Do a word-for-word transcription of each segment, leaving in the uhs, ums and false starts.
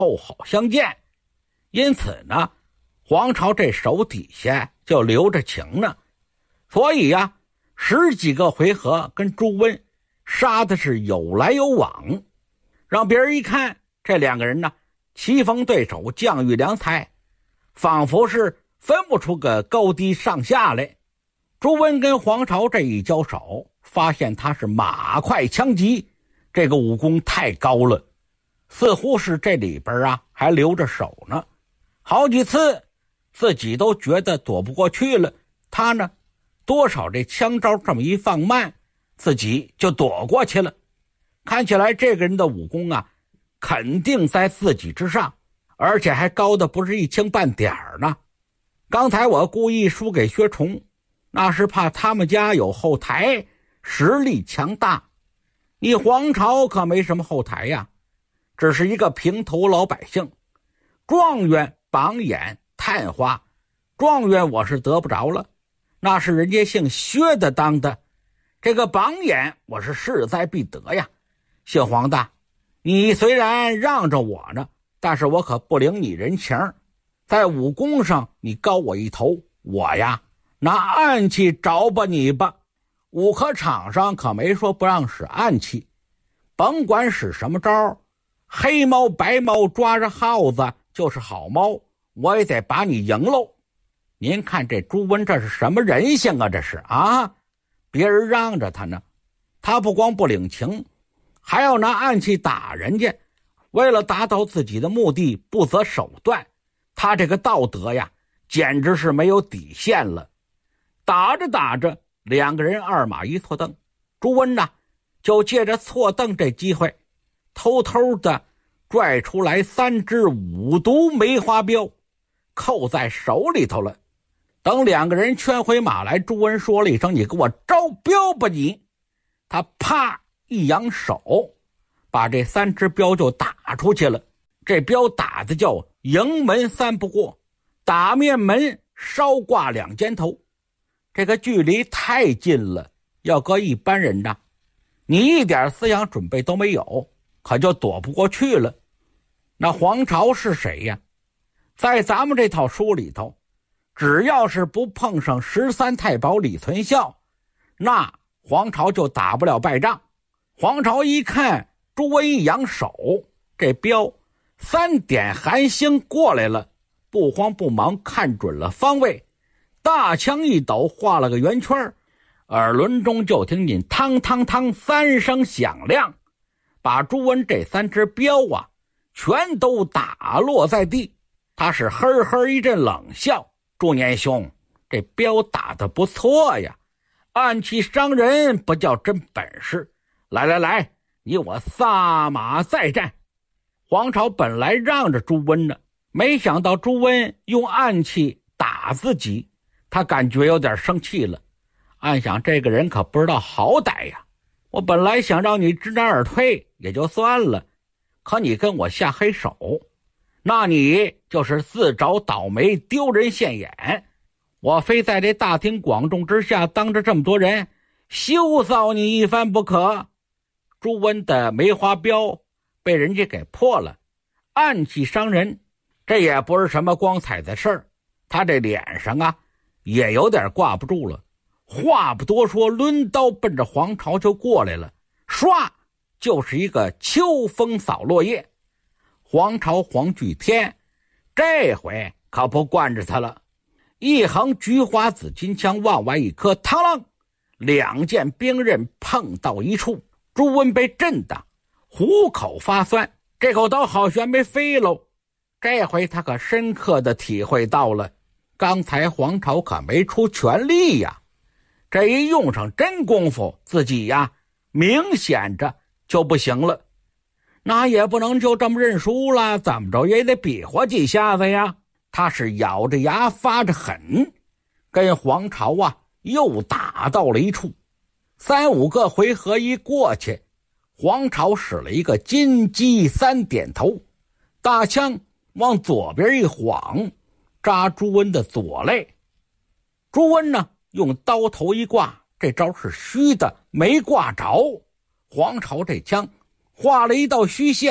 后好相见。因此呢，黄巢这手底下就留着情呢。所以呀，十几个回合跟朱温杀的是有来有往，让别人一看这两个人呢棋逢对手，将遇良才，仿佛是分不出个高低上下来。朱温跟黄巢这一交手，发现他是马快枪急，这个武功太高了，似乎是这里边啊还留着手呢。好几次自己都觉得躲不过去了，他呢多少这枪招这么一放慢，自己就躲过去了。看起来这个人的武功啊肯定在自己之上，而且还高的不是一星半点儿呢。刚才我故意输给薛崇，那是怕他们家有后台，实力强大。你黄巢可没什么后台呀，只是一个平头老百姓。状元、榜眼、探花，状元我是得不着了，那是人家姓薛的当的。这个榜眼我是势在必得呀。姓黄的，你虽然让着我呢，但是我可不领你人情，在武功上你高我一头，我呀拿暗器找吧你吧。武科场上可没说不让使暗器，甭管使什么招，黑猫白猫抓着耗子就是好猫，我也得把你赢喽。您看这朱温这是什么人性啊，这是啊！别人让着他呢，他不光不领情，还要拿暗器打人家，为了达到自己的目的不择手段，他这个道德呀简直是没有底线了。打着打着，两个人二马一错蹬，朱温呢就借着错蹬这机会，偷偷的拽出来三只五毒梅花镖，扣在手里头了。等两个人圈回马来，朱温说了一声：“你给我招镖吧你！”他啪一扬手，把这三只镖就打出去了。这镖打的叫迎门三不过，打面门稍挂两肩头。这个距离太近了，要搁一般人呢，你一点思想准备都没有，可就躲不过去了。那黄巢是谁呀？在咱们这套书里头，只要是不碰上十三太保李存孝，那黄巢就打不了败仗。黄巢一看朱温一扬手，这镖三点寒星过来了，不慌不忙看准了方位，大枪一抖，画了个圆圈，耳轮中就听见汤汤汤三声响亮，把朱温这三只镖啊全都打落在地。他是呵呵一阵冷笑：“朱年兄，这镖打得不错呀，暗器伤人不叫真本事。来来来，你我撒马再战。”黄巢本来让着朱温呢，没想到朱温用暗器打自己，他感觉有点生气了，暗想这个人可不知道好歹呀。我本来想让你知难而退也就算了，可你跟我下黑手，那你就是自找倒霉，丢人现眼。我非在这大庭广众之下当着这么多人羞臊你一番不可。朱温的梅花镖被人家给破了，暗器伤人，这也不是什么光彩的事儿。他这脸上啊也有点挂不住了，话不多说，抡刀奔着黄巢就过来了，唰就是一个秋风扫落叶。黄巢黄巨天这回可不惯着他了，一横菊花紫金枪往外一磕，嘡啷，两件兵刃碰到一处，朱温被震得虎口发酸，这口刀好悬没飞喽。这回他可深刻的体会到了，刚才黄巢可没出全力呀，这一用上真功夫，自己呀明显着就不行了。那也不能就这么认输了，怎么着也得比划几下子呀。他是咬着牙发着狠，跟黄巢啊又打到了一处。三五个回合一过去，黄巢使了一个金鸡三点头，大枪往左边一晃，扎朱温的左肋。朱温呢用刀头一挂，这招是虚的，没挂着。黄巢这枪画了一道虚线，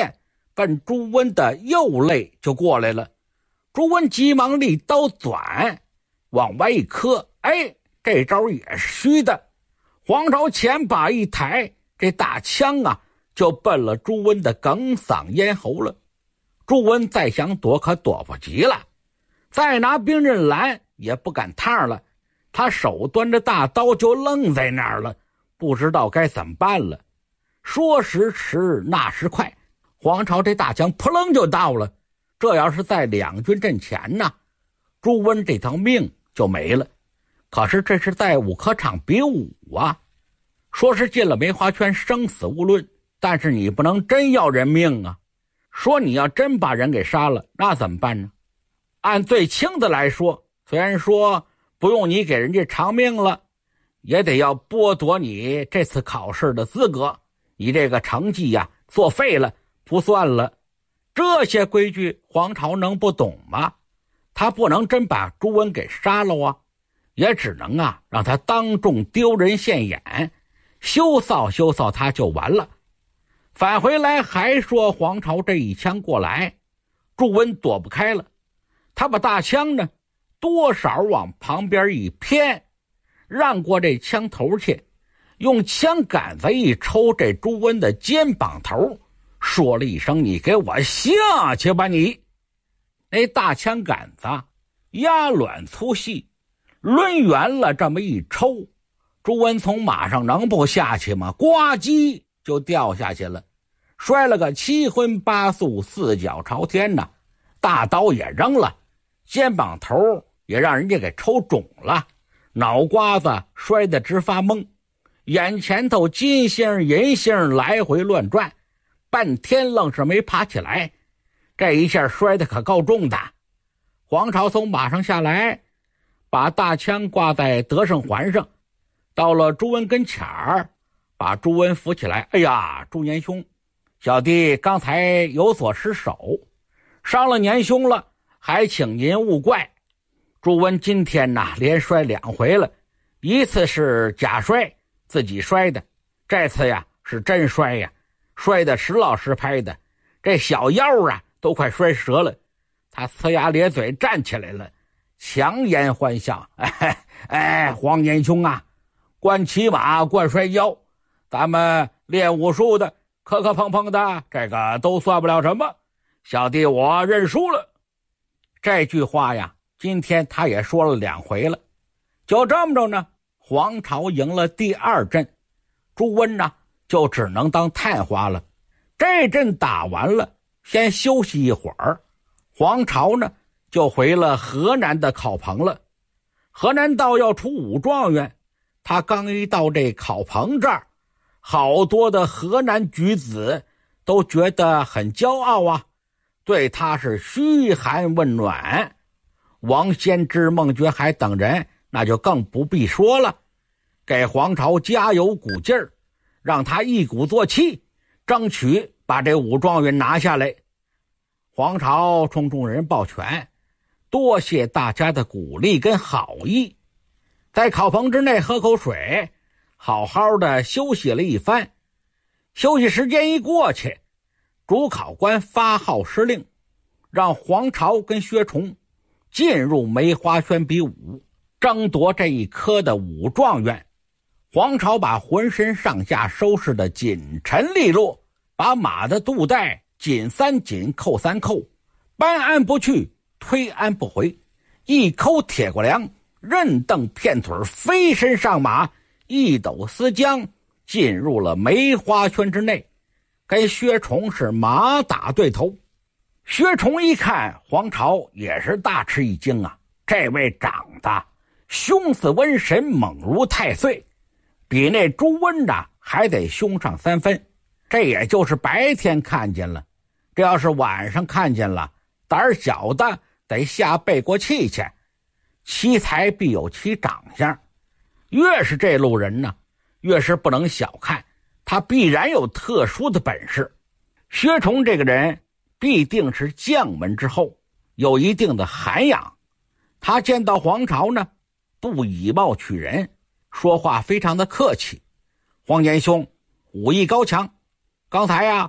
奔朱温的右肋就过来了。朱温急忙立刀转，往外一磕，哎，这招也是虚的。黄巢前把一抬，这大枪啊就奔了朱温的哽嗓咽喉了。朱温再想躲可躲不及了，再拿兵刃拦也不赶趟了，他手端着大刀就愣在那儿了，不知道该怎么办了。说时迟那时快，黄巢这大枪扑棱就到了，这要是在两军阵前呢，朱温这条命就没了。可是这是在武科场比武啊，说是进了梅花圈生死无论，但是你不能真要人命啊。说你要真把人给杀了，那怎么办呢？按最轻的来说，虽然说不用你给人家偿命了，也得要剥夺你这次考试的资格，你这个成绩呀作废了，不算了。这些规矩黄巢能不懂吗？他不能真把朱温给杀了啊，也只能啊让他当众丢人现眼，羞臊羞臊他就完了。返回来还说黄巢这一枪过来，朱温躲不开了，他把大枪呢多少往旁边一偏，让过这枪头去，用枪杆子一抽这朱温的肩膀头，说了一声：“你给我下去吧你！”那大枪杆子压卵粗细，抡圆了这么一抽，朱温从马上能不下去吗？呱唧就掉下去了，摔了个七荤八素，四脚朝天呐，大刀也扔了，肩膀头也让人家给抽肿了，脑瓜子摔得直发懵，眼前头金星银星来回乱转，半天愣是没爬起来。这一下摔得可够重的。黄巢从马上下来，把大枪挂在得胜环上，到了朱温跟前儿，把朱温扶起来。哎呀，朱年兄，小弟刚才有所失手，伤了年兄了，还请您勿怪。朱温今天呐连摔两回了，一次是假摔，自己摔的，这次呀是真摔呀，摔得实老实拍的，这小腰啊都快摔折了。他呲牙咧嘴站起来了，强颜欢笑。哎哎，黄年兄啊，惯骑马惯摔跤，咱们练武术的磕磕碰碰的，这个都算不了什么，小弟我认输了。这句话呀今天他也说了两回了。就这么着呢，黄巢赢了第二阵，朱温呢就只能当探花了。这阵打完了，先休息一会儿，黄巢呢就回了河南的考棚了。河南道要出武状元，他刚一到这考棚这儿，好多的河南举子都觉得很骄傲啊，对他是嘘寒问暖。王先知、孟觉海等人那就更不必说了，给黄巢加油鼓劲儿，让他一鼓作气，争取把这武状元拿下来。黄巢冲众人抱拳，多谢大家的鼓励跟好意，在考棚之内喝口水，好好的休息了一番。休息时间一过去，主考官发号施令，让黄巢跟薛崇进入梅花圈比武，争夺这一科的武状元。黄巢把浑身上下收拾得紧沉利落，把马的肚带紧三紧扣三扣，搬鞍不去，推鞍不回，一抠铁过梁，韧蹬片腿，飞身上马，一抖丝缰，进入了梅花圈之内，跟薛崇是马打对头。薛崇一看黄巢也是大吃一惊啊，这位长得凶似瘟神，猛如太岁，比那朱温的还得凶上三分。这也就是白天看见了，这要是晚上看见了，胆小的得下背过气去。奇才必有其长相，越是这路人呢，越是不能小看，他必然有特殊的本事。薛崇这个人必定是将门之后，有一定的涵养。他见到黄巢呢，不以貌取人，说话非常的客气。黄年兄武艺高强，刚才呀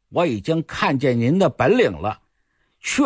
我已经看见您的本领了，